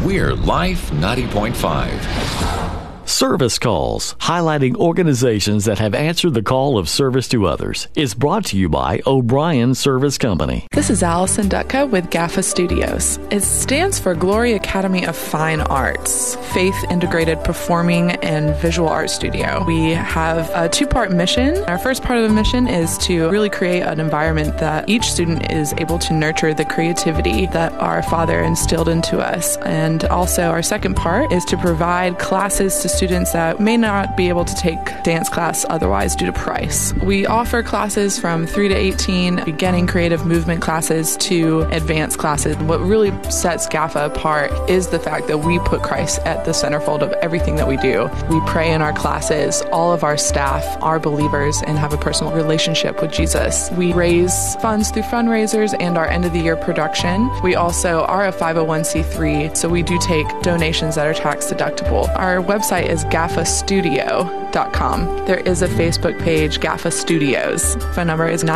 We're Life 90.5. Service Calls, highlighting organizations that have answered the call of service to others, is brought to you by O'Brien Service Company. This is Allison Dutka with GAFA Studios. It stands for Glory Academy of Fine Arts, Faith Integrated Performing and Visual Art Studio. We have a two-part mission. Our first part of the mission is to really create an environment that each student is able to nurture the creativity that our Father instilled into us. And also our second part is to provide classes to students that may not be able to take dance class otherwise due to price. We offer classes from 3 to 18, beginning creative movement classes to advanced classes. What really sets GAFA apart is the fact that we put Christ at the centerfold of everything that we do. We pray in our classes. All of our staff are believers and have a personal relationship with Jesus. We raise funds through fundraisers and our end-of-the-year production. We also are a 501c3, so we do take donations that are tax deductible. Our website is gafastudio.com. There is a Facebook page, GAFA Studios. Phone number is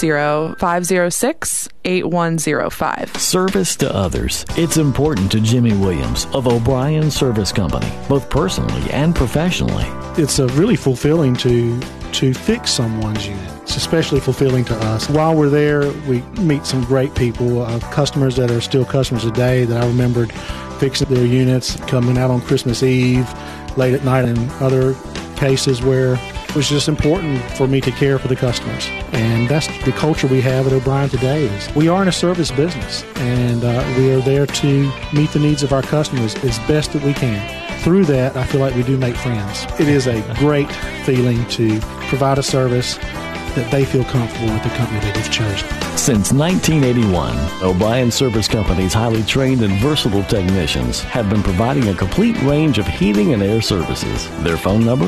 910-506-8105. Service to others. It's important to Jimmy Williams of O'Brien Service Company, both personally and professionally. It's really fulfilling to fix someone's unit. It's especially fulfilling to us. While we're there, we meet some great people, customers that are still customers today that I remembered fixing their units, coming out on Christmas Eve, late at night, and other cases where it was just important for me to care for the customers. And that's the culture we have at O'Brien today. Is we are in a service business, and we are there to meet the needs of our customers as best that we can. Through that, I feel like we do make friends. It is a great feeling to provide a service that they feel comfortable with the company that they've chosen. Since 1981, O'Brien Service Company's highly trained and versatile technicians have been providing a complete range of heating and air services. Their phone number,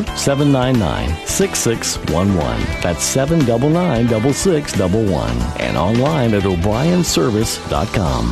799-6611. That's 799-6611. And online at o'brienservice.com.